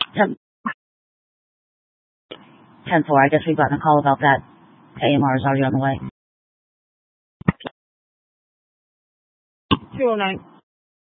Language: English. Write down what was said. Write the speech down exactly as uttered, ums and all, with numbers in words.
ten, ten four. I guess we've gotten a call about that. A M R is already on the way. two oh nine.